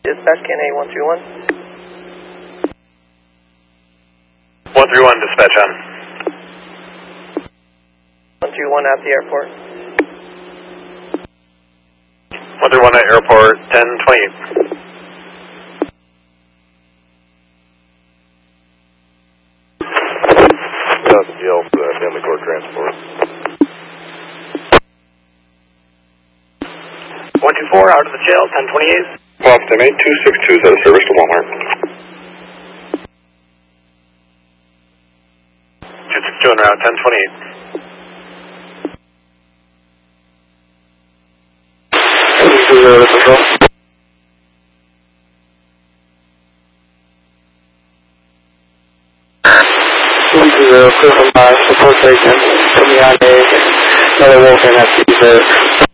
Dispatch KNA 131. 131, dispatch on. 131 at the airport. 131 at airport, 1028. Deal for the family court transport. 124 out of the jail, 1028. Boston 8262 is out of service to Walmart. 262 en route, 1028. Control. Clear from support station, coming on another Wolfgang at the